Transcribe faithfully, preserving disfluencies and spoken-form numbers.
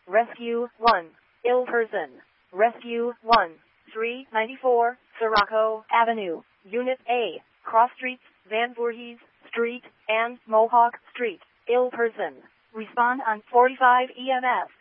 Rescue one. Ill person. Rescue one. three ninety-four, Sirocco Avenue, Unit A, Cross Streets, Van Voorhees Street, and Mohawk Street. Ill person. Respond on forty-five E M S.